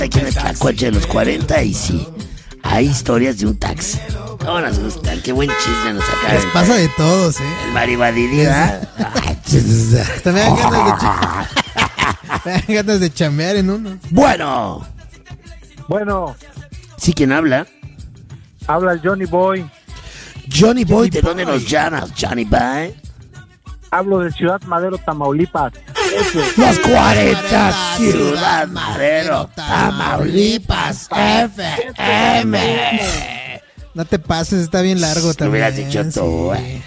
aquí en el Tlacuache de los 40 y sí, hay historias de un taxi. ¿Cómo nos gustan? Qué buen chisme nos acaba. Les pasa de todos, El Maribadili, ¿verdad? Hasta me dan ganas de chambear en uno. Bueno. ¿Sí, quién habla? Habla el Johnny Boy. Johnny Boy, ¿de dónde nos llamas, Johnny Boy? Hablo de Ciudad Madero, Tamaulipas. Los 40, Ciudad Madero, Tamaulipas, FM. No te pases, está bien largo también. Lo hubieras dicho tú, sí.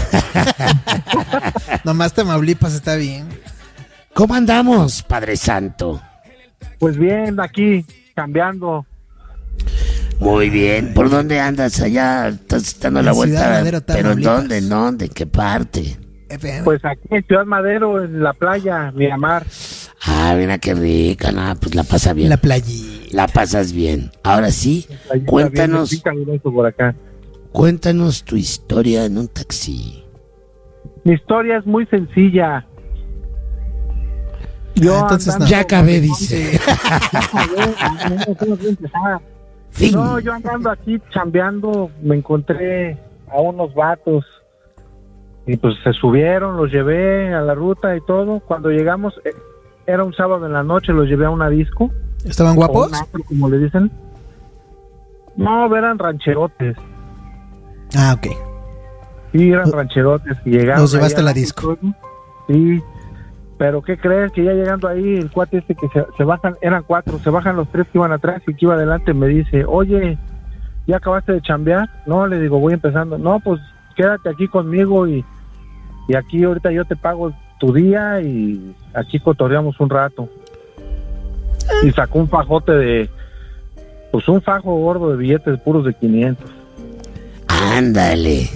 Nomás Tamaulipas está bien. ¿Cómo andamos, Padre Santo? Pues bien, aquí, cambiando. Muy bien. ¿Por dónde andas? Allá estás dando la vuelta. Madero, ¿pero en dónde? ¿En dónde? ¿En qué parte? FM. Pues aquí en Ciudad Madero, en la playa, Miramar. Ah, mira qué rica, no, pues la pasa bien. La playita. La pasas bien. Ahora sí, cuéntanos. Por acá. Cuéntanos tu historia en un taxi. Mi historia es muy sencilla. Yo entonces Ya acabé, dice. No, yo andando aquí chambeando, me encontré a unos vatos y pues se subieron, los llevé a la ruta y todo. Cuando llegamos, era un sábado en la noche, los llevé a una disco. ¿Estaban guapos? Un antro, como le dicen. No, eran rancherotes. Ah, ok. Sí, eran rancherotes y llegaron. Los llevaste a la allá, disco. Sí, pero ¿qué crees? Que ya llegando ahí, el cuate que se bajan, eran 4, se bajan los 3 que iban atrás y que iba adelante, me dice, oye, ¿ya acabaste de chambear? No, le digo, voy empezando. No, pues quédate aquí conmigo y aquí ahorita yo te pago tu día y aquí cotorreamos un rato. Y sacó un fajote pues un fajo gordo de billetes puros de 500. Ándale.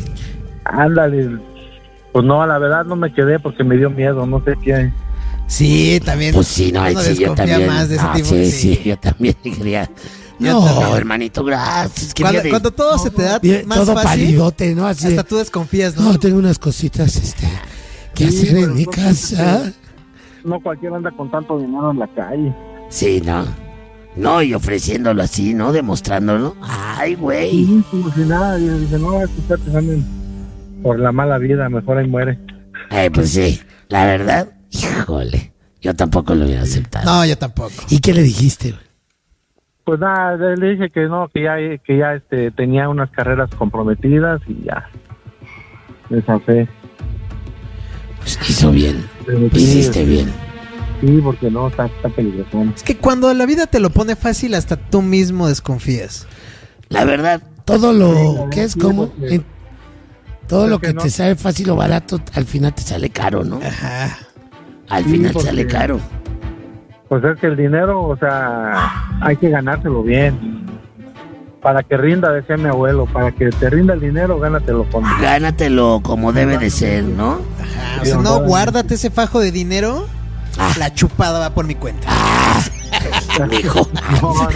Pues no, la verdad no me quedé porque me dio miedo, no sé qué. Sí, también. Pues sí, no, uno sí, yo desconfía también. más de ese tipo. Sí, yo también quería. Yo No, también. hermanito, gracias. Cuando todo se te da Bien, más todo fácil, palidote, ¿no? Así hasta tú desconfías, ¿no? no, tengo unas cositas que hacer en mi casa. No cualquiera anda con tanto dinero en la calle. Sí, no. No, y ofreciéndolo así, ¿no? Demostrándolo. Ay, güey. Sí, como si nada, y dice, no, es que está pensando por la mala vida, mejor ahí muere. Pues sí, la verdad, híjole, yo tampoco lo hubiera aceptado. No, yo tampoco. ¿Y qué le dijiste, güey? Pues nada, le dije que no, que ya tenía unas carreras comprometidas y ya. Me zafé. Pues hizo bien, Pero sí, hiciste bien. Sí, porque no, está peligroso. Es que cuando la vida te lo pone fácil, hasta tú mismo desconfías. La verdad, todo lo que es sí, como... porque- todo es lo que que no. te sale fácil o barato, al final te sale caro, ¿no? Ajá. Al Sí, final te porque- sale caro. Pues es que el dinero, o sea, hay que ganárselo bien. Para que rinda, decía mi abuelo, para que te rinda el dinero, gánatelo con... Gánatelo como debe de ser, ¿no? Ajá. O sea, no, guárdate ese fajo de dinero. La chupada va por mi cuenta. Mijo. No.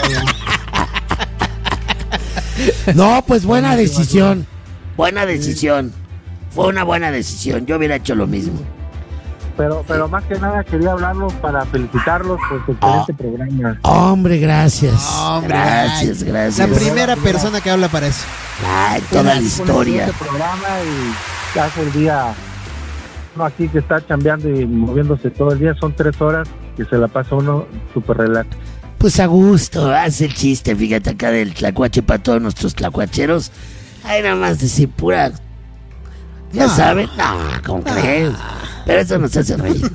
No, pues buena decisión. Buena decisión. Fue una buena decisión. Yo hubiera hecho lo mismo. Pero más que nada quería hablarlos para felicitarlos por su excelente programa. Hombre, gracias. Hombre, Gracias, ay, gracias. La primera persona que habla para eso. Ay, toda la historia. Este programa y hace el día, no, aquí que está chambeando y moviéndose todo el día, son 3 horas que se la pasa uno súper relax. Pues a gusto, hace el chiste, fíjate acá del tlacuache para todos nuestros tlacuacheros. Hay nada más decir pura... ¿Ya No. saben? No, ¿cómo crees? Pero eso nos hace reír.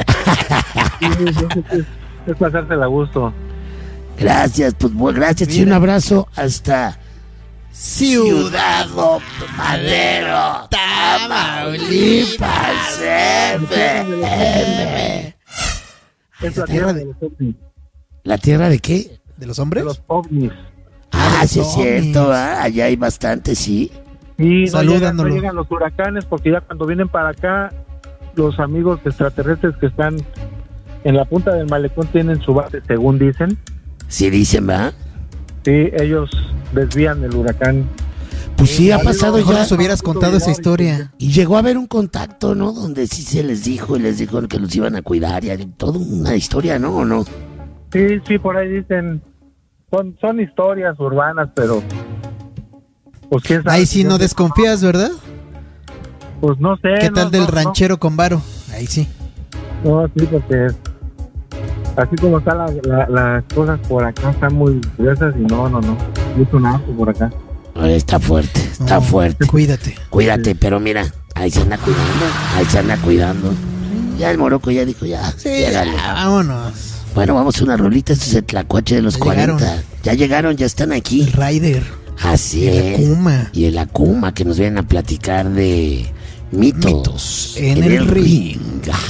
Es pasársela a gusto. Gracias, pues gracias y un abrazo hasta Ciudad Madero, Tamaulipas, FM. Es la tierra de los ovnis. ¿La tierra de qué? ¿De los De hombres? los ovnis. Sí es cierto, allá hay bastante, sí. Y no Saludándolo. llegan los huracanes porque ya cuando vienen para acá, los amigos extraterrestres que están en la punta del malecón tienen su base, según dicen. Sí dicen, ¿va? Sí, ellos desvían el huracán. Pues sí, ha pasado Mejor ya. nos hubieras contado esa historia. Y llegó a haber un contacto, ¿no? Donde sí se les dijo y les dijo que los iban a cuidar y toda una historia, ¿no? ¿O no? Sí, por ahí dicen, son historias urbanas, pero pues quién sabe. Ahí sí no desconfías, ¿verdad? Pues no sé. ¿Qué tal del ranchero con varo? Ahí sí. No, sí, porque así como están las cosas por acá, están muy gruesas y no. Mucho nada por acá. Está fuerte, está fuerte. Cuídate, pero mira, ahí se anda cuidando. Ya el Morocco ya dijo, ya. Sí, vámonos. Bueno, vamos a una rolita, este es el Tlacuache de los Ya 40. Ya llegaron, ya están aquí. El Rider. Así es. El Akuma. Y el Akuma, que nos vienen a platicar de mitos en el ring.